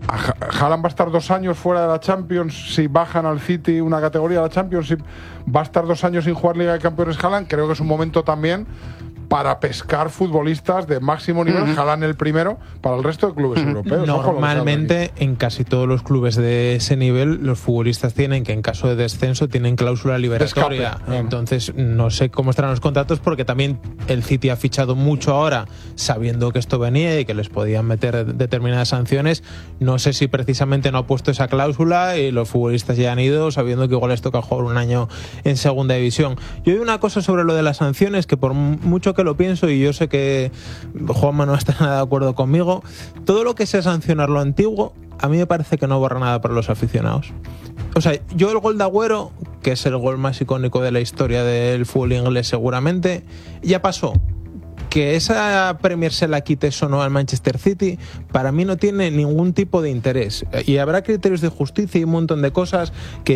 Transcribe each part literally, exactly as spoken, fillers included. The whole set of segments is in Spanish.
Haaland va a estar dos años fuera de la Champions. Si bajan al City una categoría de la Championship, va a estar dos años sin jugar Liga de Campeones Haaland. Creo que es un momento también para pescar futbolistas de máximo nivel, uh-huh. Haaland el primero, para el resto de clubes uh-huh. europeos. Normalmente, en casi todos los clubes de ese nivel, los futbolistas tienen que, en caso de descenso, tienen cláusula liberatoria. Escape, Entonces, no sé cómo estarán los contratos, porque también el City ha fichado mucho ahora, sabiendo que esto venía y que les podían meter determinadas sanciones. No sé si precisamente no ha puesto esa cláusula y los futbolistas ya han ido, sabiendo que igual les toca jugar un año en segunda división. Yo hay una cosa sobre lo de las sanciones, que por mucho que que lo pienso, y yo sé que Juanma no está nada de acuerdo conmigo, todo lo que sea sancionar lo antiguo, a mí me parece que no borra nada para los aficionados. O sea, yo el gol de Agüero, que es el gol más icónico de la historia del fútbol inglés seguramente, ya pasó. Que esa Premier se la quites o no al Manchester City, para mí no tiene ningún tipo de interés. Y habrá criterios de justicia y un montón de cosas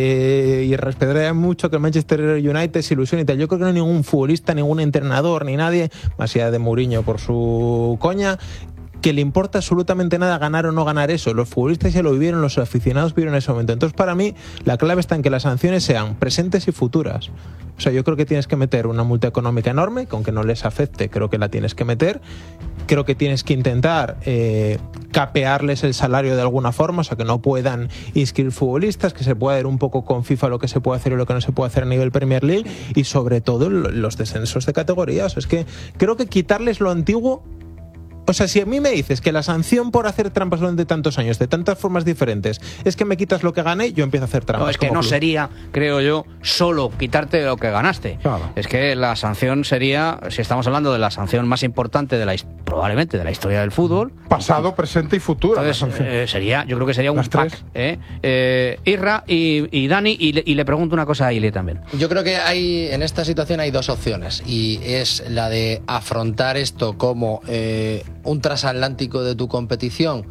que y respetaré mucho que el Manchester United se ilusione y tal. Yo creo que no hay ningún futbolista, ningún entrenador, ni nadie, más allá de Mourinho por su coña, que le importa absolutamente nada ganar o no ganar eso. Los futbolistas ya lo vivieron, los aficionados vivieron ese momento. Entonces, para mí, la clave está en que las sanciones sean presentes y futuras. O sea, yo creo que tienes que meter una multa económica enorme, que aunque no les afecte, creo que la tienes que meter. Creo que tienes que intentar eh, capearles el salario de alguna forma, o sea, que no puedan inscribir futbolistas, que se pueda ver un poco con FIFA lo que se puede hacer y lo que no se puede hacer a nivel Premier League, y sobre todo los descensos de categorías. Es que creo que quitarles lo antiguo. O sea, si a mí me dices que la sanción por hacer trampas durante tantos años, de tantas formas diferentes, es que me quitas lo que gané, yo empiezo a hacer trampas. No, es que no club. sería, creo yo, solo quitarte lo que ganaste. Claro. Es que la sanción sería, si estamos hablando de la sanción más importante de la probablemente de la historia del fútbol. Pasado, presente y futuro. Entonces, eh, sería, yo creo que sería un pack. ¿eh? Eh, Irra y, y Dani, y le, y le pregunto una cosa a Ile también. Yo creo que hay en esta situación hay dos opciones, y es la de afrontar esto como eh, un transatlántico de tu competición,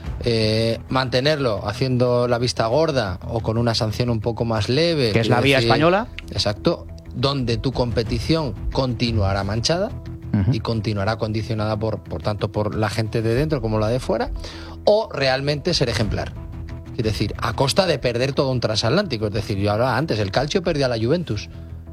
eh, mantenerlo haciendo la vista gorda o con una sanción un poco más leve, que es la vía decir, española. Exacto, donde tu competición continuará manchada uh-huh. y continuará condicionada por, por tanto por la gente de dentro como la de fuera, o realmente ser ejemplar. Es decir, a costa de perder todo un transatlántico. Es decir, yo hablaba antes, el Calcio perdió a la Juventus.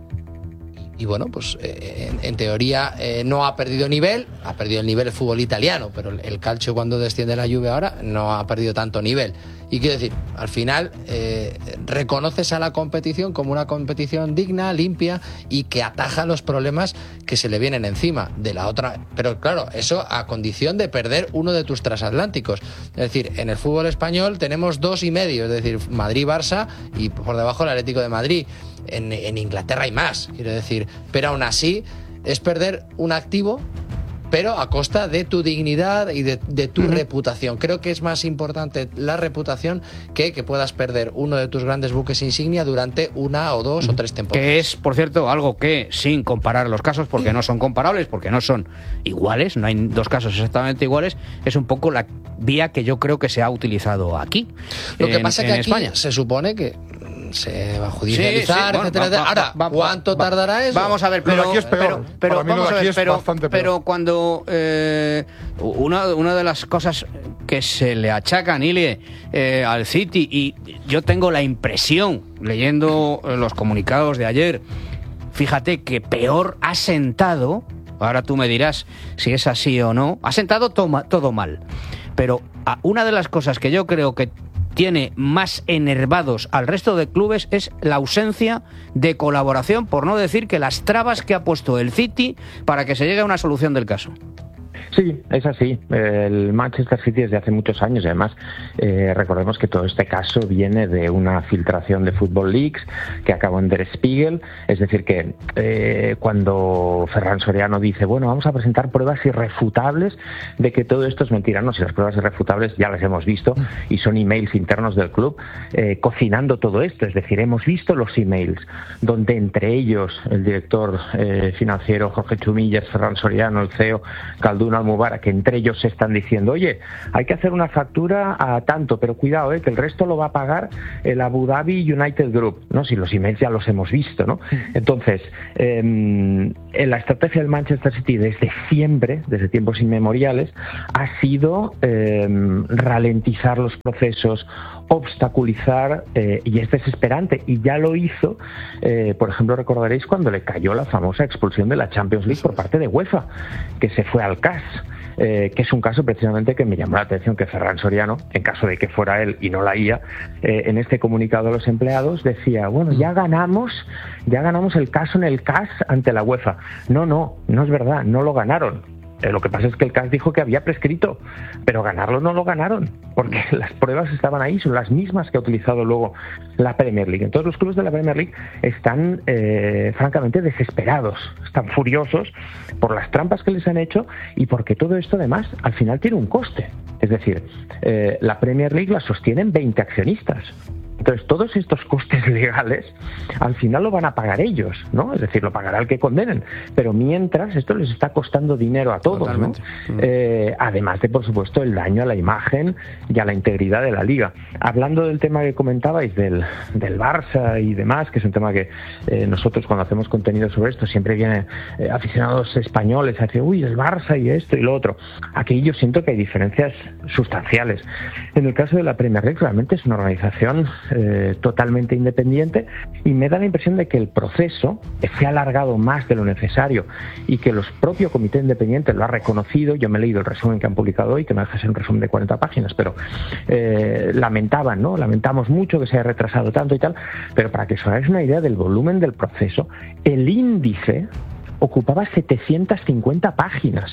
Y bueno, pues eh, en, en teoría eh, no ha perdido nivel, ha perdido el nivel del fútbol italiano, pero el, el Calcio, cuando desciende la Juve ahora, no ha perdido tanto nivel. Y quiero decir, al final eh, reconoces a la competición como una competición digna, limpia y que ataja los problemas que se le vienen encima de la otra. Pero claro, eso a condición de perder uno de tus transatlánticos. Es decir, en el fútbol español tenemos dos y medio, es decir, Madrid-Barça y por debajo el Atlético de Madrid. En, en Inglaterra hay más, quiero decir, pero aún así es perder un activo, pero a costa de tu dignidad y de, de tu uh-huh. reputación. Creo que es más importante la reputación que que puedas perder uno de tus grandes buques insignia durante una o dos uh-huh. o tres temporadas. Que es, por cierto, algo que, sin comparar los casos, porque uh-huh. no son comparables, porque no son iguales, no hay dos casos exactamente iguales, es un poco la vía que yo creo que se ha utilizado aquí. Lo que en, pasa es que aquí España se supone que se va a judicializar, sí, sí, bueno, etcétera, va, va, Ahora, va, ¿cuánto va, tardará eso? Vamos a ver, pero, pero aquí es peor. Pero, pero, Para mí vamos lo de a aquí ver, es pero, bastante peor. pero cuando eh, una, una de las cosas que se le achacan, Ilie, eh, al City, y yo tengo la impresión, leyendo los comunicados de ayer, fíjate que peor ha sentado, ahora tú me dirás si es así o no, ha sentado toma, todo mal. Pero una de las cosas que yo creo que tiene más enervados al resto de clubes es la ausencia de colaboración, por no decir que las trabas que ha puesto el City para que se llegue a una solución del caso. Sí, es así. El Manchester City desde hace muchos años, y además eh, recordemos que todo este caso viene de una filtración de Football Leaks que acabó en Der Spiegel. Es decir que eh, cuando Ferran Soriano dice, bueno, vamos a presentar pruebas irrefutables de que todo esto es mentira, no, si las pruebas irrefutables ya las hemos visto y son emails internos del club eh, cocinando todo esto. Es decir, hemos visto los emails donde entre ellos el director eh, financiero Jorge Chumillas, Ferran Soriano, el C E O Khaldun Mubarak, que entre ellos se están diciendo, oye, hay que hacer una factura a tanto, pero cuidado, eh, que el resto lo va a pagar el Abu Dhabi United Group, ¿no? Si los emails ya los hemos visto, ¿no? Entonces, eh, la estrategia del Manchester City desde siempre, desde tiempos inmemoriales, ha sido eh, ralentizar los procesos, obstaculizar, eh, y es desesperante. Y ya lo hizo, eh, por ejemplo, recordaréis cuando le cayó la famosa expulsión de la Champions League por parte de UEFA, que se fue al C A S. Eh, que es un caso precisamente que me llamó la atención, que Ferran Soriano, en caso de que fuera él y no la I A, eh, en este comunicado a los empleados decía, bueno, ya ganamos, ya ganamos el caso en el C A S ante la UEFA. No, no, no es verdad, no lo ganaron. Eh, lo que pasa es que el C A S dijo que había prescrito, pero ganarlo no lo ganaron, porque las pruebas estaban ahí, son las mismas que ha utilizado luego la Premier League. Entonces los clubes de la Premier League están eh, francamente desesperados, están furiosos por las trampas que les han hecho y porque todo esto además al final tiene un coste. Es decir, eh, la Premier League la sostienen veinte accionistas. Entonces, todos estos costes legales, al final lo van a pagar ellos, ¿no? Es decir, lo pagará el que condenen. Pero mientras, esto les está costando dinero a todos, ¿no? Eh, además de, por supuesto, el daño a la imagen y a la integridad de la Liga. Hablando del tema que comentabais, del, del Barça y demás, que es un tema que eh, nosotros cuando hacemos contenido sobre esto, siempre vienen eh, aficionados españoles a decir, uy, el Barça y esto y lo otro. Aquí yo siento que hay diferencias sustanciales. En el caso de la Premier League, realmente es una organización Eh, totalmente independiente y me da la impresión de que el proceso se ha alargado más de lo necesario y que los propios comités independientes lo ha reconocido. Yo me he leído el resumen que han publicado hoy, que me deja ser un resumen de cuarenta páginas, pero eh, lamentaban, ¿no? Lamentamos mucho que se haya retrasado tanto y tal, pero para que os hagáis una idea del volumen del proceso, el índice ocupaba setecientas cincuenta páginas.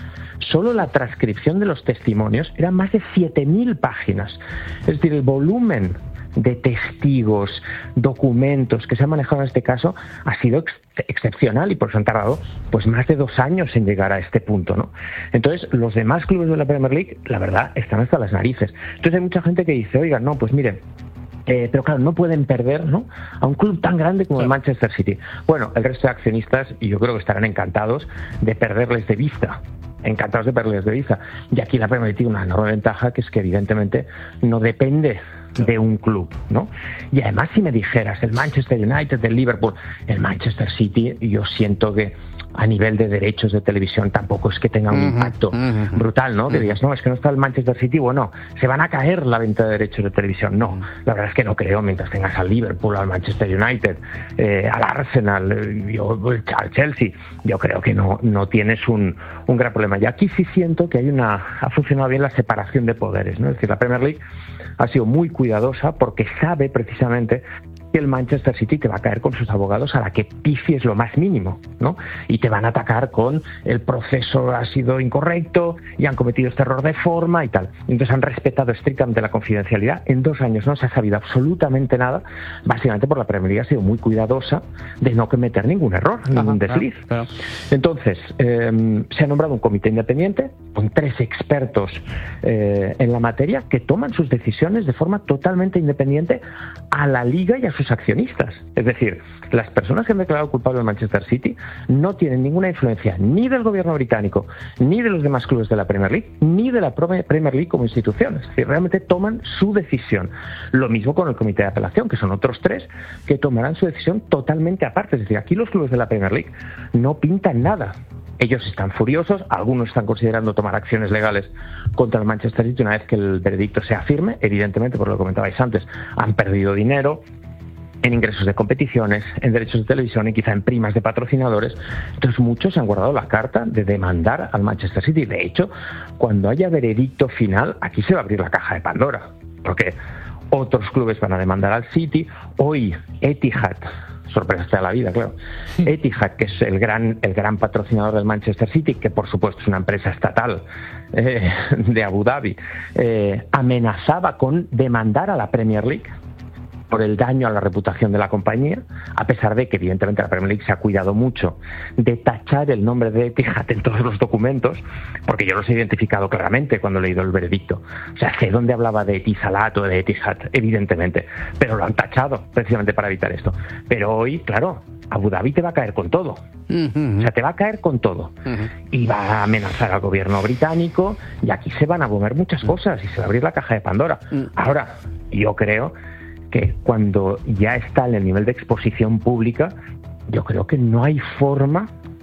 Solo la transcripción de los testimonios era más de siete mil páginas. Es decir, el volumen de testigos, documentos que se han manejado en este caso ha sido ex excepcional y por eso han tardado pues más de dos años en llegar a este punto, ¿no? Entonces, los demás clubes de la Premier League, la verdad, están hasta las narices. Entonces hay mucha gente que dice, oiga, no, pues miren, Eh, pero claro, no pueden perder, ¿no?, a un club tan grande como el Manchester City. Bueno, el resto de accionistas, y yo creo que estarán encantados de perderles de vista. Encantados de perderles de vista. Y aquí la Premier League tiene una enorme ventaja, que es que evidentemente no depende de un club, ¿no? Y además, si me dijeras el Manchester United, el Liverpool, el Manchester City, yo siento que a nivel de derechos de televisión tampoco es que tenga un uh-huh, impacto uh-huh, brutal, ¿no? Uh-huh. Que digas, no, es que no está el Manchester City, bueno, se van a caer la venta de derechos de televisión. No, la verdad es que no creo. Mientras tengas al Liverpool, al Manchester United, eh, al Arsenal, eh, yo, al Chelsea, yo creo que no, no tienes un, un gran problema. Y aquí sí siento que hay una, ha funcionado bien la separación de poderes, ¿no? Es decir, la Premier League ha sido muy cuidadosa porque sabe precisamente que el Manchester City te va a caer con sus abogados a la que pifies lo más mínimo, ¿no? Y te van a atacar con el proceso ha sido incorrecto y han cometido este error de forma y tal. Entonces han respetado estrictamente la confidencialidad. En dos años no se ha sabido absolutamente nada, básicamente por la Premier League ha sido muy cuidadosa de no cometer ningún error, Ajá, ningún desliz. Claro, claro. Entonces, eh, se ha nombrado un comité independiente con tres expertos eh, en la materia que toman sus decisiones de forma totalmente independiente a la Liga y a sus accionistas. Es decir, las personas que han declarado culpable al Manchester City no tienen ninguna influencia ni del gobierno británico, ni de los demás clubes de la Premier League, ni de la Premier League como institución. Es decir, realmente toman su decisión. Lo mismo con el comité de apelación, que son otros tres que tomarán su decisión totalmente aparte. Es decir, aquí los clubes de la Premier League no pintan nada. Ellos están furiosos, algunos están considerando tomar acciones legales contra el Manchester City una vez que el veredicto sea firme. Evidentemente, por lo que comentabais antes, han perdido dinero en ingresos de competiciones, en derechos de televisión y quizá en primas de patrocinadores. Entonces muchos han guardado la carta de demandar al Manchester City. De hecho, cuando haya veredicto final, aquí se va a abrir la caja de Pandora, porque otros clubes van a demandar al City. Hoy Etihad, sorpresa de la vida, claro, Etihad, que es el gran, el gran patrocinador del Manchester City, que por supuesto es una empresa estatal eh, de Abu Dhabi, eh, amenazaba con demandar a la Premier League por el daño a la reputación de la compañía, a pesar de que evidentemente la Premier League se ha cuidado mucho de tachar el nombre de Etihad en todos los documentos, porque yo los he identificado claramente cuando he leído el veredicto. O sea, sé dónde hablaba de Etisalat o de Etihad, evidentemente, pero lo han tachado precisamente para evitar esto. Pero hoy, claro, Abu Dhabi te va a caer con todo. Uh-huh. O sea, te va a caer con todo. Uh-huh. Y va a amenazar al gobierno británico, y aquí se van a mover muchas cosas y se va a abrir la caja de Pandora. Uh-huh. Ahora, yo creo que cuando ya está en el nivel de exposición pública, yo creo que no hay forma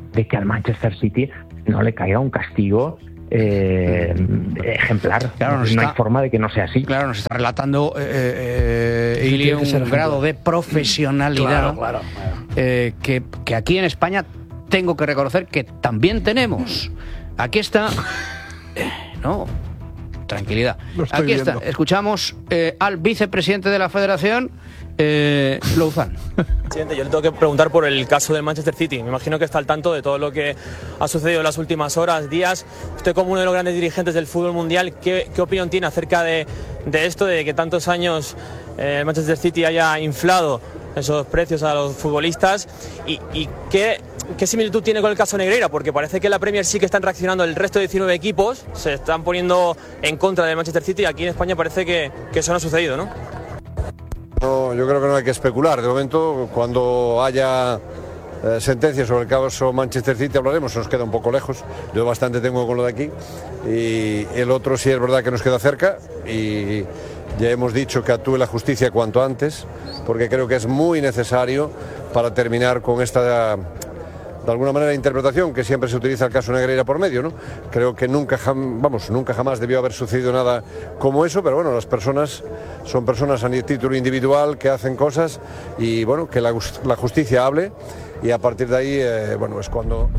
de que al Manchester City no le caiga un castigo Eh, ejemplar. Claro, no está, hay forma de que no sea así. Claro, nos está relatando eh, eh, Ili un grado de profesionalidad claro, claro, claro. Eh, que, que aquí en España tengo que reconocer que también tenemos. Aquí está. Eh, no, tranquilidad. Aquí viendo. está. Escuchamos eh, al vicepresidente de la Federación. Eh, Louzán. Presidente, yo le tengo que preguntar por el caso del Manchester City. Me imagino que está al tanto de todo lo que ha sucedido en las últimas horas, días. Usted, como uno de los grandes dirigentes del fútbol mundial, ¿qué, qué opinión tiene acerca de, de esto, de que tantos años eh, el Manchester City haya inflado esos precios a los futbolistas? ¿Y, y qué, qué similitud tiene con el caso Negreira? Porque parece que la Premier sí que están reaccionando, el resto de diecinueve equipos se están poniendo en contra del Manchester City, y aquí en España parece que, que eso no ha sucedido, ¿no? No, yo creo que no hay que especular. De momento, cuando haya eh, sentencias sobre el caso Manchester City hablaremos, nos queda un poco lejos. Yo bastante tengo con lo de aquí. Y el otro sí es verdad que nos queda cerca. Y ya hemos dicho que actúe la justicia cuanto antes, porque creo que es muy necesario para terminar con esta, de alguna manera, interpretación que siempre se utiliza el caso Negreira por medio, ¿no? Creo que nunca, jam, vamos, nunca jamás debió haber sucedido nada como eso, pero bueno, las personas son personas a título individual que hacen cosas y bueno, que la, la justicia hable, y a partir de ahí, eh, bueno, es cuando...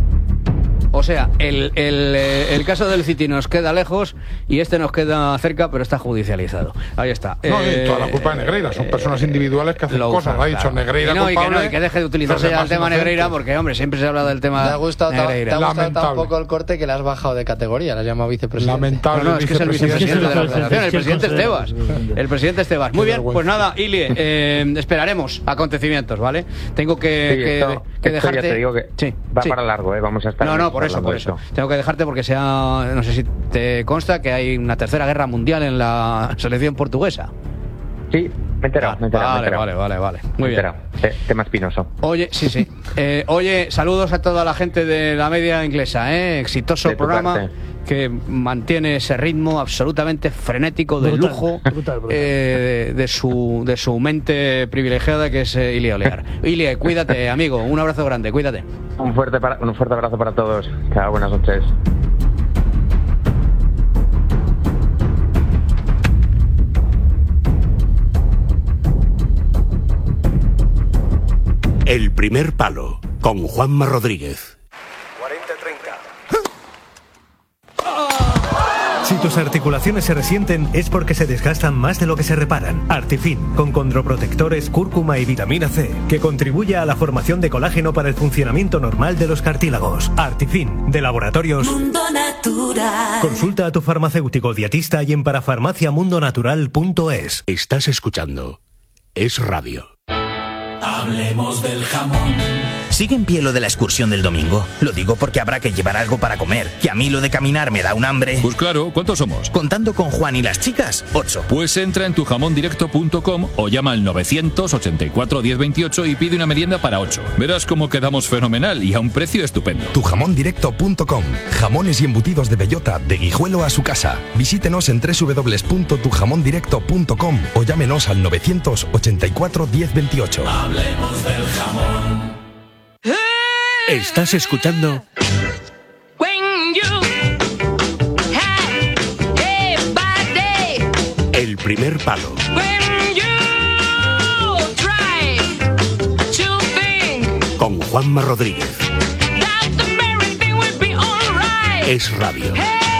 O sea, el, el, el caso del City nos queda lejos y este nos queda cerca, pero está judicializado. Ahí está. No, eh, y toda la culpa de Negreira. Son personas individuales que hacen cosas. Lo ha dicho Negreira. Y no, culpable, y que no, y que deje de utilizarse ya el tema Negreira, porque, hombre, siempre se habla del tema Negreira. ¿Te ha gustado, Negreira. Te ha gustado tampoco el corte que le has bajado de categoría? Le has llamado vicepresidente. Lamentable. No, no, es que es el vicepresidente de la Federación, el presidente Estebas. El presidente Estebas. Muy bien, pues nada, Ilie, eh, esperaremos acontecimientos, ¿vale? Tengo que, sí, que, esto, que esto dejarte. Ya te digo que sí, va sí. para largo, ¿eh? Vamos a estar. No, no, por eso, por eso. Tengo que dejarte porque sea, no sé si te consta que hay una tercera guerra mundial en la selección portuguesa. Sí, me he enterado, me he enterado. Vale, me he enterado. vale, vale, vale. Muy me he bien. Eh, tema espinoso. Oye, sí, sí. Eh, oye, saludos a toda la gente de la media inglesa, ¿eh? Exitoso de programa parte. que mantiene ese ritmo absolutamente frenético de brutal, lujo brutal, brutal. Eh, de, de su de su mente privilegiada, que es eh, Ilie Olear. Ilie, cuídate, amigo. Un abrazo grande, cuídate. Un fuerte, para, un fuerte abrazo para todos. Chao, buenas noches. El primer palo, con Juanma Rodríguez. cuarenta treinta. Si tus articulaciones se resienten es porque se desgastan más de lo que se reparan. Artifin, con condroprotectores, cúrcuma y vitamina C, que contribuye a la formación de colágeno para el funcionamiento normal de los cartílagos. Artifin, de Laboratorios Mundo Natural. Consulta a tu farmacéutico dietista y en parafarmaciamundonatural punto es. Estás escuchando Es Radio. Hablemos del jamón. ¿Sigue en pie lo de la excursión del domingo? Lo digo porque habrá que llevar algo para comer. Que a mí lo de caminar me da un hambre. Pues claro, ¿cuántos somos? Contando con Juan y las chicas, ocho. Pues entra en tu jamón directo punto com o llama al novecientos ochenta y cuatro diez veintiocho y pide una merienda para ocho. Verás cómo quedamos fenomenal y a un precio estupendo. tu jamón directo punto com. Jamones y embutidos de bellota, de Guijuelo a su casa. Visítenos en doble u doble u doble u punto tu jamón directo punto com o llámenos al novecientos ochenta y cuatro diez veintiocho. Hablemos del jamón. Estás escuchando El primer palo. Con Juanma Rodríguez. Es Radio.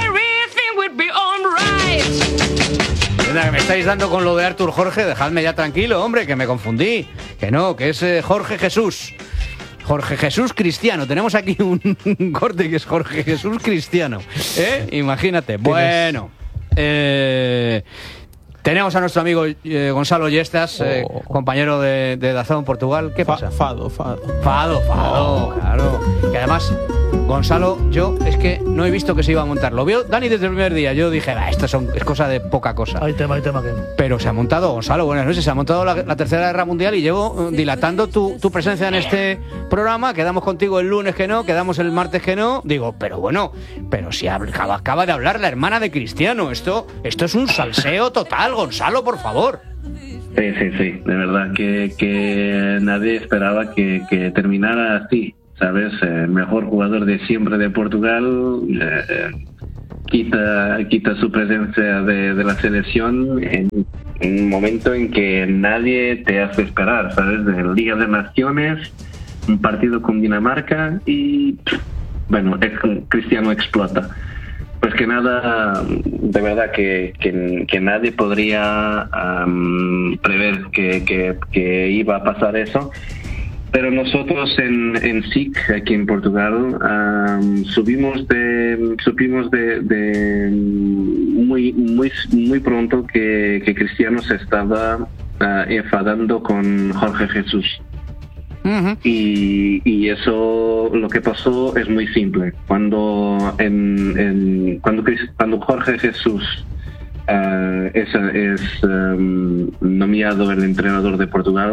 Me estáis dando con lo de Artur Jorge, dejadme ya tranquilo, hombre, que me confundí. Que no, que es eh, Jorge Jesús. Jorge Jesús Cristiano. Tenemos aquí un, un corte que es Jorge Jesús Cristiano. ¿Eh? Imagínate. Bueno. Eh, tenemos a nuestro amigo eh, Gonzalo Yestas, eh, oh. compañero de, de Dazón Portugal. ¿Qué pasa? Fado, fado. Fado, fado, oh. claro. Que además, Gonzalo, yo es que no he visto que se iba a montar. Lo vio Dani desde el primer día. Yo dije, ah, esto son, es cosa de poca cosa. Hay tema, hay tema que... Pero se ha montado, Gonzalo, buenas noches. Se ha montado la, la Tercera Guerra Mundial y llevo uh, dilatando tu, tu presencia en este programa. Quedamos contigo el lunes que no, quedamos el martes que no. Digo, pero bueno, pero si acaba, acaba de hablar la hermana de Cristiano. Esto, esto es un salseo total, Gonzalo, por favor. Sí, sí, sí, de verdad que, que nadie esperaba que, que terminara así. O ¿sabes? El mejor jugador de siempre de Portugal eh, quita, quita su presencia de, de la selección en, en un momento en que nadie te hace esperar, ¿sabes? De Liga de Naciones, un partido con Dinamarca y, bueno, Cristiano explota. Pues que nada, de verdad que, que, que nadie podría um, prever que, que, que iba a pasar eso. Pero nosotros en, en S I C, aquí en Portugal, um, subimos de, supimos de, de muy, muy, muy pronto que, que Cristiano se estaba uh, enfadando con Jorge Jesús. Uh-huh. y, y eso, lo que pasó es muy simple. Cuando en, en cuando, cuando Jorge Jesús uh, es, es um, nominado el entrenador de Portugal,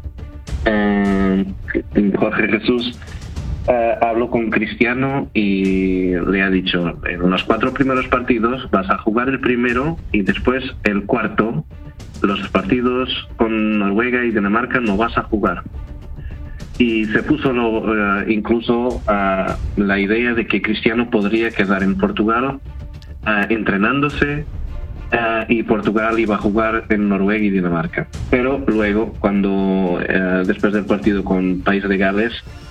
uh, Jorge Jesús uh, habló con Cristiano y le ha dicho: en los cuatro primeros partidos vas a jugar el primero y después el cuarto, los partidos con Noruega y Dinamarca no vas a jugar. Y se puso lo, uh, incluso uh, la idea de que Cristiano podría quedar en Portugal uh, entrenándose uh, y Portugal iba a jugar en Noruega y Dinamarca. Pero luego, cuando uh, después del partido con País de Gales,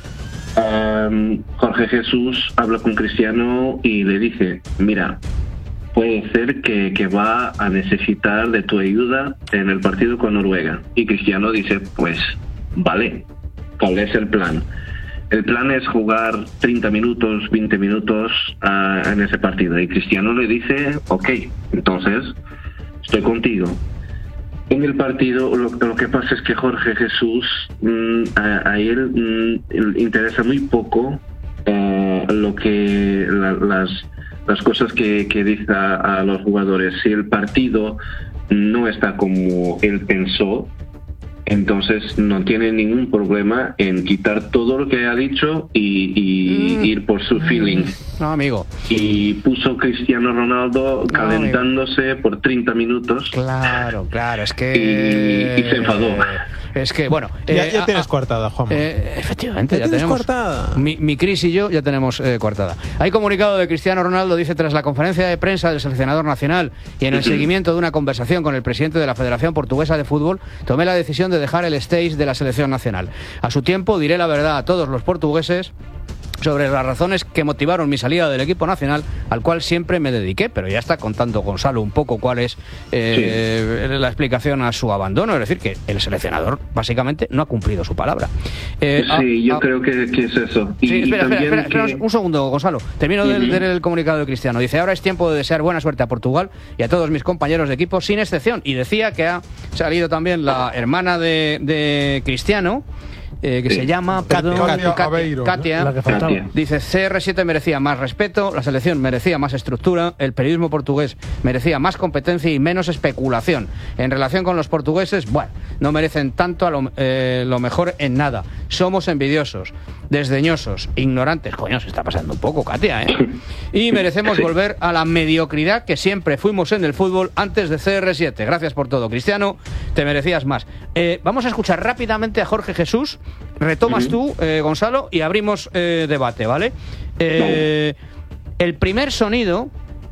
um, Jorge Jesús habla con Cristiano y le dice: mira, puede ser que, que va a necesitar de tu ayuda en el partido con Noruega. Y Cristiano dice: pues vale. ¿Cuál es el plan? El plan es jugar treinta minutos, veinte minutos uh, en ese partido. Y Cristiano le dice: ok, entonces estoy contigo. En el partido lo, lo que pasa es que Jorge Jesús, mmm, a, a él mmm, le interesa muy poco uh, lo que la, las, las cosas que, que dice a, a los jugadores. Si el partido no está como él pensó, entonces no tiene ningún problema en quitar todo lo que ha dicho y, y mm. ir por su feeling. No, amigo. Y puso Cristiano Ronaldo no, calentándose amigo. por treinta minutos. Claro, claro, es que... Y, y se enfadó. Es que, bueno... Ya, eh, ya tienes ah, coartada, Juan. Eh, efectivamente, ya, ya tenemos... coartada. Mi, mi Cris y yo ya tenemos eh, coartada. Hay comunicado de Cristiano Ronaldo, dice: tras la conferencia de prensa del seleccionador nacional y en el seguimiento de una conversación con el presidente de la Federación Portuguesa de Fútbol, tomé la decisión de dejar el stage de la selección nacional. A su tiempo diré la verdad a todos los portugueses sobre las razones que motivaron mi salida del equipo nacional, al cual siempre me dediqué. Pero ya está contando Gonzalo un poco cuál es eh, sí. la explicación a su abandono. Es decir, que el seleccionador básicamente no ha cumplido su palabra. Eh, sí, a, yo a, creo que, que es eso. Y, sí, espera, y espera, espera, que... espera un segundo, Gonzalo. Termino uh-huh. del, del comunicado de Cristiano. Dice: ahora es tiempo de desear buena suerte a Portugal y a todos mis compañeros de equipo, sin excepción. Y decía que ha salido también la hermana de, de Cristiano, Eh, que sí. se llama perdón, Katia, Katia, Aveiro, Katia, la que faltaba. Dice: C R siete merecía más respeto, la selección merecía más estructura, el periodismo portugués merecía más competencia y menos especulación. En relación con los portugueses, bueno, no merecen tanto a lo, eh, lo mejor en nada. Somos envidiosos, desdeñosos, ignorantes. Coño, se está pasando un poco, Katia, ¿eh? Y merecemos volver a la mediocridad que siempre fuimos en el fútbol antes de C R siete. Gracias por todo, Cristiano, te merecías más. Eh, vamos a escuchar rápidamente a Jorge Jesús. Retomas uh-huh. tú, eh, Gonzalo, y abrimos eh, debate, ¿vale? Eh, el primer sonido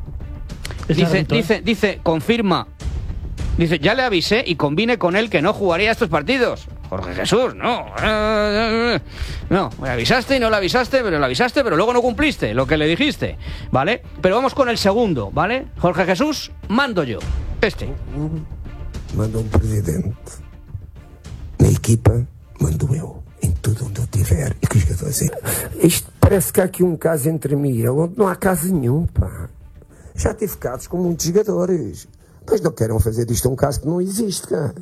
dice, rito, dice, ¿eh? dice, confirma, dice: ya le avisé y convine con él que no jugaría estos partidos. Jorge Jesús, no, no, me avisaste y no le avisaste, pero le avisaste, pero luego no cumpliste lo que le dijiste, ¿vale? Pero vamos con el segundo, ¿vale? Jorge Jesús, mando yo, este. Manda um presidente, na equipa mando eu, em tudo onde eu estiver. E o que eu estou a dizer? Isto parece que há aqui um caso entre mim e ele, onde não há caso nenhum, pá. Já tive casos com muitos jogadores, mas não queiram fazer disto um caso que não existe, cara.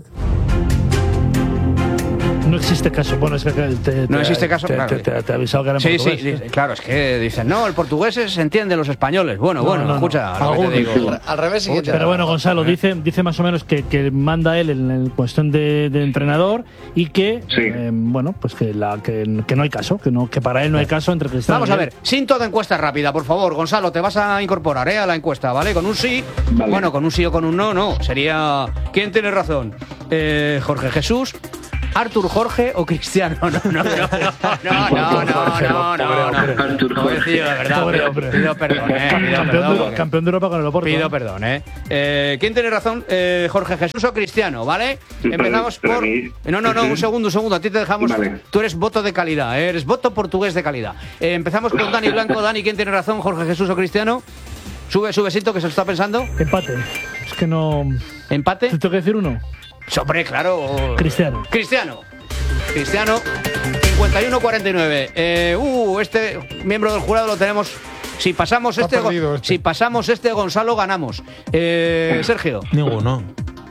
No existe caso. Bueno, es que te, te, no existe caso, te, claro. Te, te, te ha avisado que era sí, portugués. Sí, sí, claro, es que dicen: no, el portugués se entiende los españoles. Bueno, no, bueno, no, escucha, no. Lo que te digo. Al, al revés, sí. Pero bueno, Gonzalo, dice, dice más o menos que, que manda él en, en cuestión de, de entrenador y que, sí. eh, bueno, pues que, la, que, que no hay caso, que, no, que para él no hay caso entre Cristiano. Vamos a ver, sin toda encuesta rápida, por favor, Gonzalo, te vas a incorporar ¿eh? a la encuesta, ¿vale? Con un sí, vale. Bueno, con un sí o con un no, no. Sería, ¿quién tiene razón? Eh, Jorge Jesús. ¿Artur Jorge o Cristiano? No, no, no, no, no, no, no, no, no, no. Artur Jorge. Pido, de verdad, pido, pido perdón, eh. Pido Campeón, perdón, de, porque- campeón de Europa con el Oporto. Pido perdón, ¿eh? eh ¿Quién tiene razón? Eh, ¿Jorge Jesús o Cristiano? ¿Vale? Empezamos Para por... mí- No, no, no, un segundo, un segundo. A ti te dejamos... Vale. Tú eres voto de calidad, ¿eh? Eres voto portugués de calidad. Eh, empezamos con Dani Blanco. Dani, ¿quién tiene razón? ¿Jorge Jesús o Cristiano? Sube, sube, Sito, que se lo está pensando. Empate. Es que no... ¿Empate? ¿Te tengo que decir uno? Hombre, claro. Cristiano. Cristiano. Cristiano, cincuenta y uno cuarenta y nueve. Eh, uh, este miembro del jurado lo tenemos. Si pasamos Está este, perdido este. si pasamos este Gonzalo, ganamos. Eh, Sergio. Ninguno.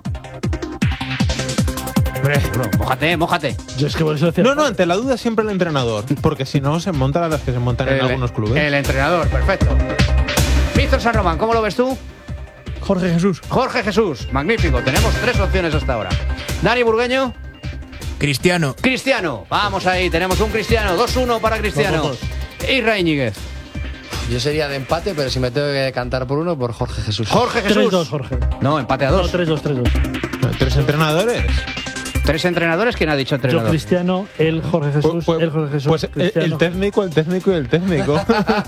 Mójate, mójate. Yo es que por eso decía... No, no, ante la duda siempre el entrenador. Porque si no, se montan a las que se montan en El- algunos clubes. El entrenador, perfecto. Víctor San Román, ¿cómo lo ves tú? Jorge Jesús. Jorge Jesús, magnífico. Tenemos tres opciones hasta ahora. Dani Burgueño. Cristiano. Cristiano. Vamos ahí, tenemos un Cristiano. dos uno para Cristiano. Dos, Isra Íñiguez. Yo sería de empate, pero si me tengo que cantar por uno, por Jorge Jesús. Jorge Jesús. tres dos, Jorge. No, empate a No, dos. tres dos, tres dos. Tres entrenadores. Tres entrenadores. ¿Quién ha dicho Yo entrenador? Cristiano, él Jorge Jesús, Pues- él Jorge Jesús. Pues el, Cristiano. el técnico, el técnico y el técnico.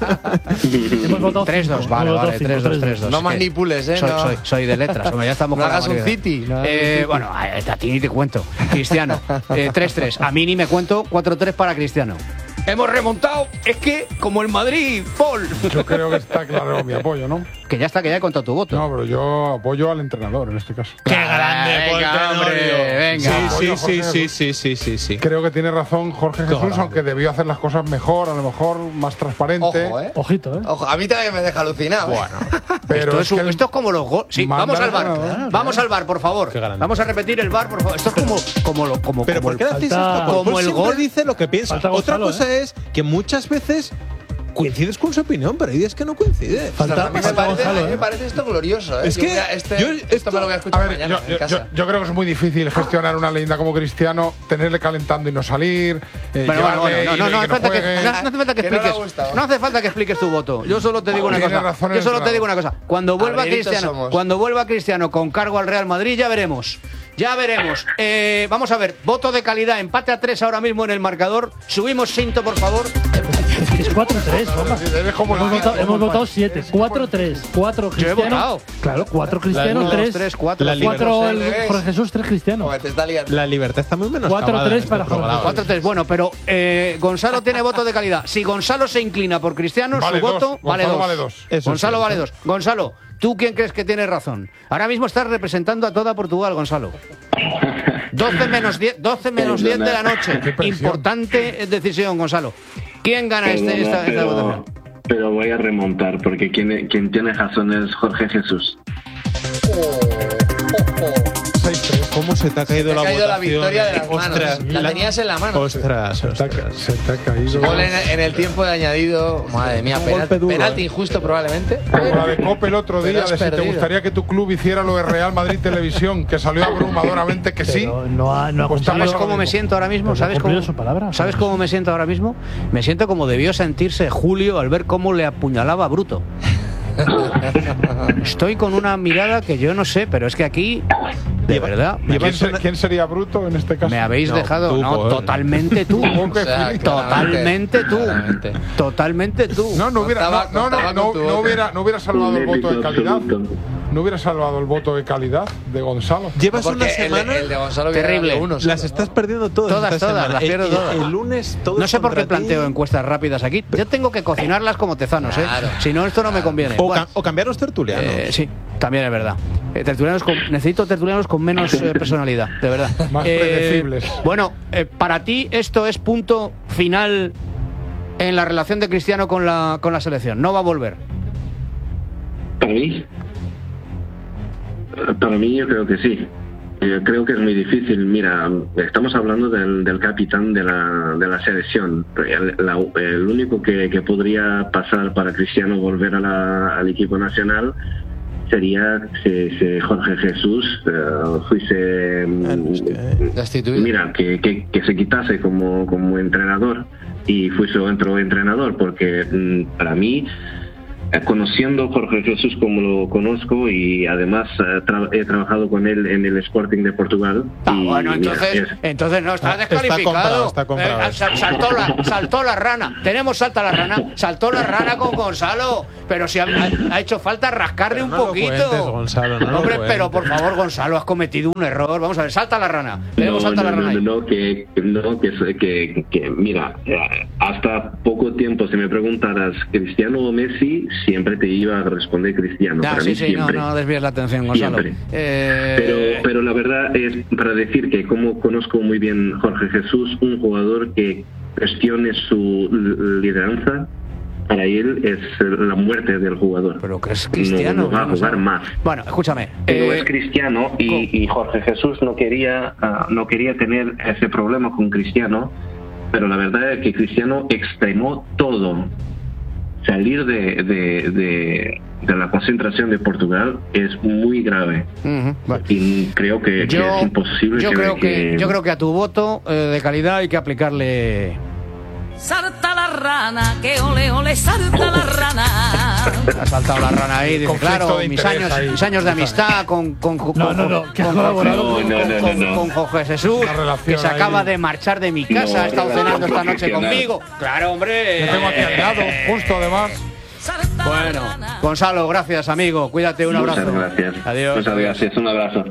Hemos votado tres dos, cinco, vale, hemos votado vale, cinco, tres dos, tres tres dos. No Es que manipules, ¿eh? Soy, no. soy, soy de letras, hombre, ya estamos No con la hagas un mayoría. City, no hagas un Eh, City. bueno, a ti ni te cuento. Cristiano, eh, tres tres. A mí ni me cuento, cuatro tres para Cristiano. Hemos remontado. Es que, como el Madrid, Paul. Yo creo que está claro mi apoyo, ¿no? Que ya está, que ya he contado tu voto. No, pero yo apoyo al entrenador en este caso. ¡Qué grande, Venga, hombre, venga. Sí, Apoyo a sí, Jorge sí, Jesús. sí, sí, sí, sí. Creo que tiene razón Jorge Jesús, grande. aunque debió hacer las cosas mejor, a lo mejor más transparente. Ojo, ¿eh? Ojito, ¿eh? Ojo, a mí también me deja alucinado. ¿eh? Pero esto, es es un- que el- esto es como los goles. Sí, Manda vamos al bar. al ganador. Vamos al bar, por favor. Qué grande. Vamos a repetir el bar, por favor. Esto es como, como, lo- como, Pero como ¿por qué el- hacéis falta- esto? Paul? como Paul el siempre gol. dice lo que piensa. Falta Otra Gonzalo, cosa es que muchas veces coincides con su opinión, pero hay días que no coincide. Falta- A mí me falta parece, Gonzalo, a mí me ¿eh? parece esto glorioso, ¿eh? Es Yo que voy a- este, yo- esto, esto- me lo voy a A escuchar ver, mañana yo, en yo- casa. yo- yo creo que es muy difícil gestionar una leyenda como Cristiano, tenerle calentando y no salir. eh, Bueno, bueno, llevarle bueno, y- no, y no, hace falta que, juegue. no hace falta que Que no le ha expliques. gustado. No hace falta que expliques tu voto. Yo solo te digo una Tiene cosa. razón Yo el solo te entrenador. digo una cosa. Cuando vuelva Arrieritos Cristiano, somos. cuando vuelva Cristiano con cargo al Real Madrid, ya veremos. Ya veremos. Eh, vamos a ver. Voto de calidad. Empate a tres ahora mismo en el marcador. Subimos Cinto, por favor. Es cuatro tres, papá. Sí, eres como Hemos el- votado, hemos votado siete. cuatro tres. cuatro Yo he Cristiano. votado. Claro, cuatro Cristiano, Uno, dos, tres. tres, cuatro. La cinco, cuatro seis. el Jorge Jesús, tres Cristiano. Joder, te está liando. La libertad está muy menos. cuatro tres para Jorge Jesús. cuatro tres. Bueno, pero eh, Gonzalo tiene voto de calidad. Si Gonzalo se inclina por Cristiano, Vale su dos. voto vale Gonzalo dos. vale dos. Eso Gonzalo sí, vale eso. dos. Gonzalo, ¿tú quién crees que tiene razón? Ahora mismo estás representando a toda Portugal, Gonzalo. doce menos diez, doce menos diez de la noche. Qué presión. Importante decisión, Gonzalo. ¿Quién gana este, esta, esta pero, votación? pero voy a remontar porque quien, quien tiene razón es Jorge Jesús. seis tres. ¿Cómo se te ha caído Te ha la caído la votación? victoria de las manos. Ostras, La tenías en la mano. Ostras, Se te ha- ostras. se te ha caído. Gol en, en el tiempo de añadido. Madre mía, Un penal- golpe duro, penalti eh. injusto probablemente. Como la de Cope el otro Pero día, has de si te perdido. gustaría que tu club hiciera lo de Real Madrid Televisión, que salió abrumadoramente que sí. Pero no ha, no ha Pues cumplido- ¿Sabes Ahora cómo me mismo. siento ahora mismo? Pero no ¿Sabes ha cumplido cómo, su palabra. ¿Sabes cómo me siento ahora mismo? Me siento como debió sentirse Julio al ver cómo le apuñalaba a Bruto. Estoy con una mirada que yo no sé, pero es que aquí, de Lleva- verdad, ¿Quién, Llevas se- una- quién sería bruto en este caso? me habéis No, dejado. tú, No, Paul. totalmente tú. Supongo que O sea, sí. Totalmente tú. Claramente. Totalmente tú. No, no hubiera, Contaba- no, no, no, contaba no, con tu no voto. hubiera, no hubiera salvado el voto de calidad. Absoluto. No hubiera salvado el voto de calidad de Gonzalo. Llevas Porque una el, semana. el de Gonzalo hubiera Terrible. dado uno solo, Las ¿no? estás perdiendo todas. Todas, esta todas, semana. las pierdo El- todas. El lunes todo. No sé por qué contra ti. planteo encuestas rápidas aquí. Yo tengo que cocinarlas como tezanos, ¿eh? Claro. Si no, esto no me conviene. O, Bueno, cam- o cambiar los tertulianos. eh, sí, también es verdad. Eh, tertulianos con- necesito tertulianos con menos eh, personalidad, de verdad. Más Eh, predecibles. Bueno, eh, para ti esto es punto final en la relación de Cristiano con la, con la selección. No va a volver. Para mí, para mí yo creo que sí. Yo creo que es muy difícil. Mira, estamos hablando del, del capitán de la, de la selección. El, la- el único que, que podría pasar para Cristiano volver a la- al equipo nacional sería si, si Jorge Jesús eh, fuese mm, Destituido. mira que, que, que se quitase como, como entrenador y fuese otro entrenador, porque mm, para mí conociendo a Jorge Jesús como lo conozco y además eh, tra he trabajado con él en el Sporting de Portugal. Ah, y, bueno, entonces, mira, es, entonces no, está descalificado. Está comprado, está comprado. Eh, sal, saltó, la, saltó la rana. Tenemos salta la rana. Saltó la rana con Gonzalo. Pero si ha, ha hecho falta rascarle pero un no poquito. Lo cuentes, Gonzalo, no Hombre, lo pero por favor, Gonzalo, has cometido un error. Vamos a ver, salta la rana. Tenemos no, salta no, la rana. No, ahí. no, que, no que, que, que, mira, hasta poco tiempo, si me preguntaras Cristiano o Messi, siempre te iba a responder Cristiano. Ah, para sí, mí sí, siempre. no, no desvíes la atención, Gonzalo. Eh... Pero, pero la verdad es para decir que como conozco muy bien Jorge Jesús, un jugador que cuestione su lideranza, para él es la muerte del jugador. Pero que es Cristiano. No, no va a no jugar sé. más. Bueno, escúchame. Pero eh, es Cristiano y, y Jorge Jesús no quería, uh, no quería tener ese problema con Cristiano, pero la verdad es que Cristiano extremó todo. Salir de, de, de, de la concentración de Portugal es muy grave. Uh-huh, vale. Y creo que, yo, que es imposible yo que, creo que, que... Yo creo que a tu voto eh, de calidad hay que aplicarle... Salta la rana, que ole ole, salta la rana. Ha saltado la rana ahí, dice, claro, mis años, ahí. mis años de amistad con con con, no, no, no, con, con, no, con, no, con, no, con, no. con Jorge Jesús, que se acaba ahí. de marchar de mi casa, No, ha estado cenando esta noche conmigo. Claro, hombre. Yo tengo aquí al lado, justo además. Bueno, Gonzalo, gracias, amigo. Cuídate, un abrazo. Muchas gracias. Adiós. Muchas gracias, un abrazo.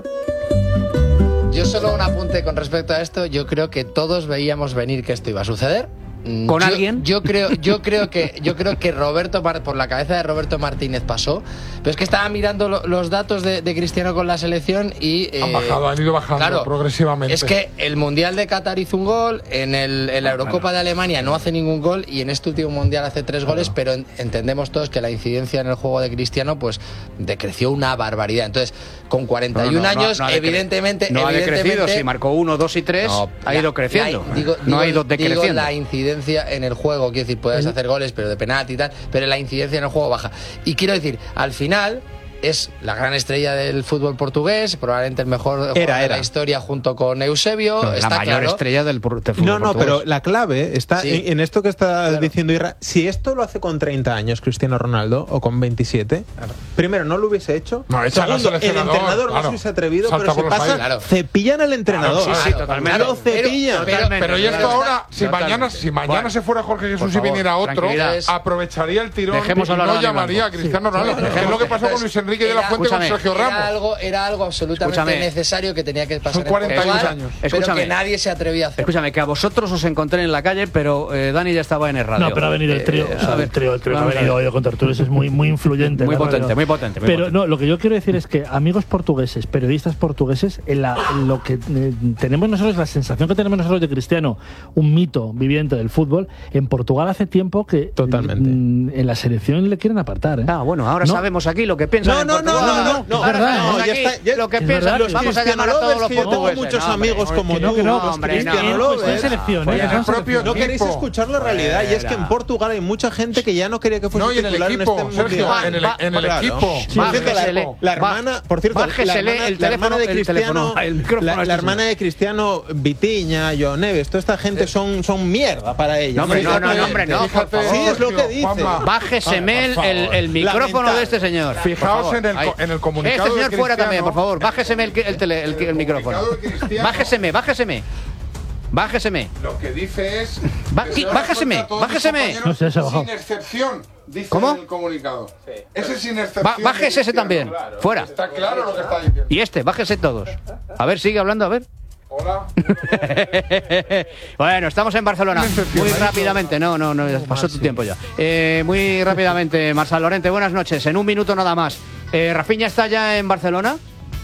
Yo solo un apunte con respecto a esto. Yo creo que todos veíamos venir que esto iba a suceder. ¿Con yo, alguien? Yo creo, yo creo que, yo creo que Roberto por la cabeza de Roberto Martínez pasó, pero es que estaba mirando lo, los datos de, de Cristiano con la selección y eh, Han bajado, han ido bajando claro, progresivamente. Es que el mundial de Qatar hizo un gol, en, el, en la Eurocopa de Alemania no hace ningún gol y en este último mundial hace tres goles, pero en, entendemos todos que la incidencia en el juego de Cristiano pues decreció una barbaridad. Entonces, con cuarenta y uno No, no, años, no, no evidentemente, no ha evidentemente, decrecido. Si marcó uno, dos y tres, no, ha ido creciendo. La, digo, no digo, ha ido decreciendo. Digo la incidencia en el juego, quiero decir, puedes hacer goles, pero de penalti y tal, pero la incidencia en el juego baja. Y quiero decir, al final es la gran estrella del fútbol portugués, probablemente el mejor jugador era, de era. la historia junto con Eusebio. No, está la mayor claro. estrella del, del fútbol No, no, portugués. pero la clave está Sí. en, en esto que está Claro. diciendo Irra. Si esto lo hace con treinta años Cristiano Ronaldo o con veintisiete, claro. primero no lo hubiese hecho. No, echa al Segundo, el seleccionador, entrenador claro. no se hubiese atrevido, Salta pero se por los pasa, aires. Claro. cepillan al entrenador. Claro, sí, sí, totalmente. Lo cepillan. Pero- Totalmente. Pero y esto Claro. ahora, si Totalmente. mañana, si mañana Bueno, se fuera Jorge por Jesús y favor, viniera otro, tranquilidad. aprovecharía el tirón Dejemos y hablar a no Dani llamaría a Blanco. Cristiano Sí. Ronaldo. Dejemos- Que es lo que pasó con Entonces, Luis Enrique de la era- Fuente con escúchame, Sergio Era Ramos. algo, era algo absolutamente Escúchame. necesario que tenía que pasar Son en cuarenta y un Portugal, años. pero Escúchame. que nadie se atrevía a hacer. Escúchame, que a vosotros os encontré en la calle, pero eh, Dani ya estaba en el radio. No, pero ha venido el trío. Eh, o sea, a ver, el trío, el trío que ha vamos a venido ver. hoy con tertulios es muy, muy influyente. Muy la potente, realidad. muy potente, muy Pero potente. no, lo que yo quiero decir es que amigos portugueses, periodistas portugueses, en la, en lo que eh, tenemos nosotros, la sensación que tenemos nosotros de Cristiano, un mito viviente del fútbol, en Portugal hace tiempo que Totalmente. mm, en la selección le quieren apartar. ¿eh? Ah, bueno, ahora No. sabemos aquí lo que piensan No, en no, no, Portugal. no, no, no, Ahora verdad, sabemos no, ya aquí está, ya- lo que es piensan. verdad, Los vamos a llamar a todos los que yo tengo portugueses. muchos No, amigos hombre, como que no, tú, que no, los hombre, Cristiano no. Lovers. Pues es selección, Pues ¿eh? en el Son propio selección. No queréis equipo. escuchar la realidad y es que en Portugal hay mucha gente que ya no quería que fuese No, y en el titular equipo, en este Sergio, mundial. en el, Va- en el Claro. equipo. Por cierto, Bájesele, la, la hermana, ba- por cierto, la bájesele hermana, el la hermana de teléfono, el Cristiano, teléfono, el micrófono la, a este la hermana señor. de Cristiano, Vitiña, Joao Neves, toda esta gente son, son mierda para ellos. No, hombre, no, no, no, hombre, no, por Fíjate, favor. Sí, es lo que dice. Juanma. Bájeseme el, el, el micrófono Lamentable. de este señor. por Fijaos favor. en el co- Ahí. en el comunicado Este señor de fuera Cristiano. también, por favor. Bájeseme el, el, tele- el, el micrófono. comunicado de Cristiano. Bájeseme, bájeseme. Bájeseme. Lo que dice es. Ba- que se va bájeseme, contra todos mis bájeseme. compañeros No sé, se ha bajado. Sin excepción, dice ¿Cómo? en el comunicado. Ese sin excepción. Ba- bájese de ese Cristiano. también. Claro. Fuera. Está claro lo que está diciendo. Y este, bájese todos. A ver, sigue hablando, a ver. Hola. Bueno, estamos en Barcelona. Muy rápidamente, no, no, no, ya pasó tu tiempo ya. Eh, muy rápidamente, Marçal Lorente, buenas noches. En un minuto nada más. Eh, ¿Rafinha está ya en Barcelona?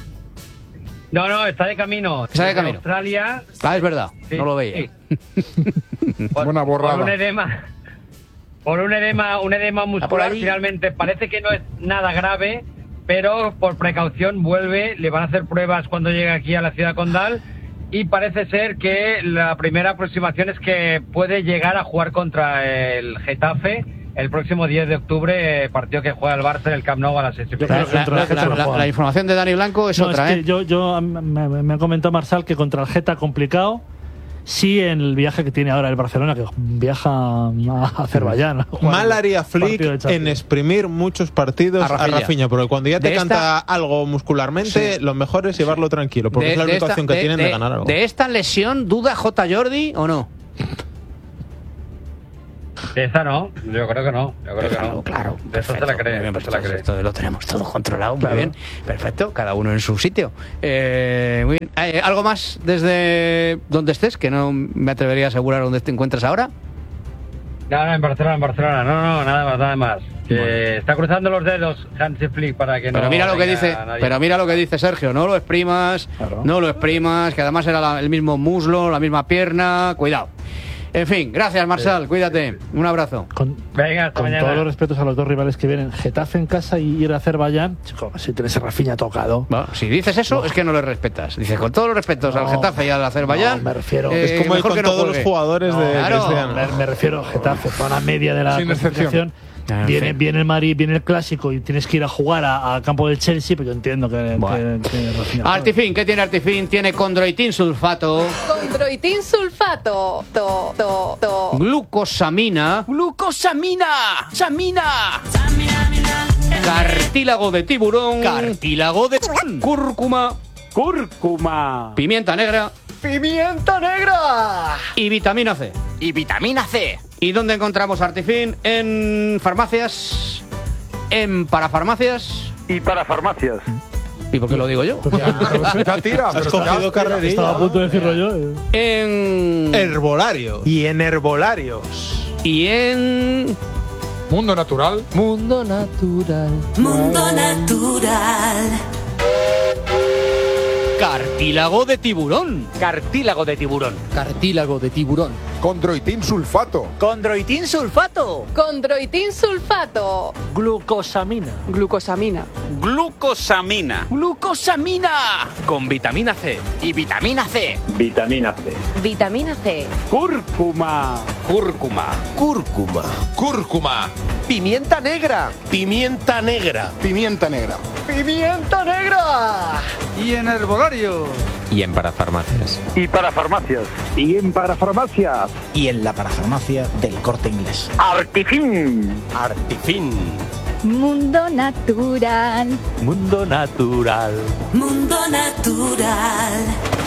No, no, está de camino. Está de Desde camino. Australia. Ah, es verdad, Sí, no lo veía. Por, Buena por un borrada. edema. Por un edema, un edema por muscular, ahí. finalmente parece que no es nada grave, pero por precaución vuelve, le van a hacer pruebas cuando llegue aquí a la ciudad condal y parece ser que la primera aproximación es que puede llegar a jugar contra el Getafe el próximo diez de octubre, eh, partido que juega el Barça en el Camp Nou a las seis y La, media. la- la- la- la- la información de Dani Blanco es No, otra, es que ¿eh? yo, yo me, me ha comentado Marçal que contra el Geta complicado. sí en el viaje que tiene ahora el Barcelona, que viaja a Azerbaiyán. Mal haría Flick en exprimir muchos partidos a Rafinha, a Rafinha porque cuando ya te canta esta... algo muscularmente, sí. lo mejor es llevarlo tranquilo, porque de, es la única opción que de, tienen de, de ganar algo. ¿De esta lesión duda J. Jordi o no? Esta no, yo creo que no, yo creo que no. Claro, de eso se la cree, bien, se la cree. Esto lo tenemos todo controlado, claro. Muy bien, perfecto, cada uno en su sitio. Eh, muy bien. Eh, ¿Algo más desde donde estés, que no me atrevería a asegurar dónde te encuentras ahora? No, no, en Barcelona, en Barcelona, no, no, nada más, nada más. Que bueno. Está cruzando los dedos Hansi Flick para que no. Pero mira lo que dice, pero mira lo que dice Sergio, no lo exprimas, claro. no lo exprimas, que además era la, el mismo muslo, la misma pierna, cuidado. En fin, gracias Marçal, sí. Cuídate, un abrazo. Con, Venga, hasta con mañana. Todos los respetos a los dos rivales que vienen, Getafe en casa y ir a Azerbaiyán, chico, si tienes a Rafinha tocado. Bueno, si dices eso no. es que no le respetas. Dices con todos los respetos no, al Getafe y al Azerbaiyán. No, me refiero. Eh, es como ir con que todos no los jugadores no, de claro, Cristiano. Me, me refiero a Getafe, para una media de la Sin clasificación. Ah, viene, sí. viene el Madrid, viene el clásico y tienes que ir a jugar a, a campo del Chelsea, pero yo entiendo que, bueno. que, que Rafinha. Artifin, ¿qué tiene Artifin? Tiene condroitin sulfato. Condroitin sulfato. To, to, to. Glucosamina. Glucosamina. Samina. Cartílago de tiburón. Cartílago de cúrcuma. Cúrcuma. Pimienta negra. Pimienta negra. Y vitamina C. Y vitamina C. ¿Y dónde encontramos Artifin? En farmacias, en parafarmacias y parafarmacias. ¿Y por qué lo digo yo? Ya tira, has cogido carrerilla. Estaba a punto de decirlo yo. En herbolarios. Y en herbolarios. Y en Mundo Natural. Mundo Natural. Mundo Natural. Cartílago de tiburón. Cartílago de tiburón. Cartílago de tiburón. Condroitin sulfato. Condroitin sulfato. Condroitin sulfato. Glucosamina. Glucosamina. Glucosamina. Glucosamina. Con vitamina C. Y vitamina C. Vitamina C. Vitamina C. Cúrcuma. Cúrcuma. Cúrcuma. Cúrcuma. Pimienta negra. Pimienta negra. Pimienta negra. Pimienta negra. Y en herbolario. Y en parafarmacias. Y parafarmacias. Y en parafarmacias. Y en la parafarmacia del Corte Inglés. Artifin. Artifin. Mundo Natural. Mundo Natural. Mundo Natural.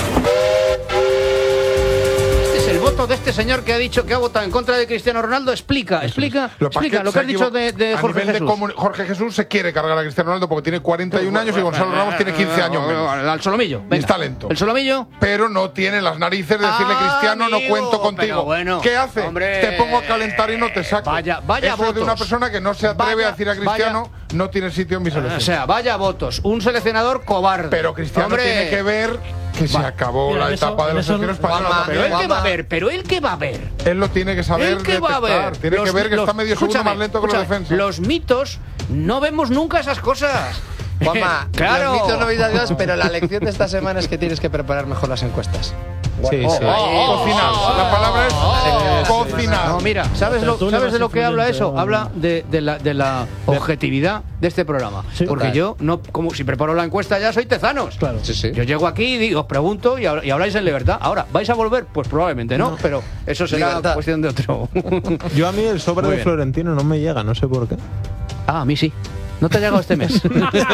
El voto de este señor que ha dicho que ha votado en contra de Cristiano Ronaldo explica, explica, lo explica que lo que has dicho de, de Jorge Jesús. De Jorge Jesús se quiere cargar a Cristiano Ronaldo porque tiene cuarenta y un años y Gonzalo Ramos tiene quince años menos. Al solomillo. Es talento. El solomillo. Pero no tiene las narices de decirle ah, Cristiano, amigo, no cuento contigo. Bueno, ¿qué hace? Hombre, te pongo a calentar y no te saco. Vaya, vaya Eso votos. de una persona que no se atreve vaya, a decir a Cristiano vaya, no tiene sitio en mi selección. O sea, vaya votos. Un seleccionador cobarde. Pero Cristiano Hombre, tiene que ver que se acabó Mira, la eso, etapa de la selección española. Pero él que va a ver, pero él que va a ver. Él lo tiene que saber Él que va a ver. Tiene Los, que ver que los, está medio segundo más lento que los defensas. Los mitos, no vemos nunca esas cosas. Juanma, claro. Los mitos no veis a Dios, pero la lección de esta semana es que tienes que preparar mejor las encuestas. Sí, oh, sí. oh, oh, Cocinar. oh, La palabra es oh, cocinar. No, mira, ¿sabes, lo, ¿sabes de lo que habla eso? Habla de, de, la, de la objetividad de este programa. Sí, Porque total. yo, no como si preparo la encuesta ya soy tezanos. Claro. Sí, sí. Yo llego aquí y digo, os pregunto y, y habláis en libertad. Ahora, ¿vais a volver? Pues probablemente no, no. pero eso será Libertad. cuestión de otro. Yo a mí el sobre Muy de bien. Florentino no me llega, no sé por qué. Ah, a mí sí. No te ha llegado este mes.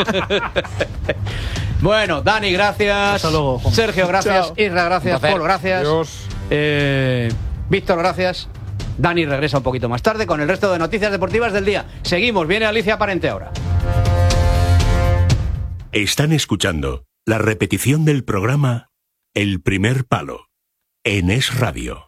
Bueno, Dani, gracias. Hasta luego, Juan. Sergio, gracias. Chao. Isra, gracias. Paul, gracias. Dios. Eh, Víctor, gracias. Dani regresa un poquito más tarde con el resto de noticias deportivas del día. Seguimos, viene Alicia Parente ahora. Están escuchando la repetición del programa El Primer Palo en Es Radio.